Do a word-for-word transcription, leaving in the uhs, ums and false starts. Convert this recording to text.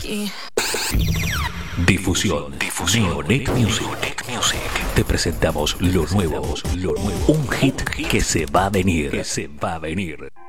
aquí. Difusión, difusión, Neonet Music. Neonet Music. Te presentamos lo nuevo, lo nuevo. Un hit que se va a venir, que se va a venir.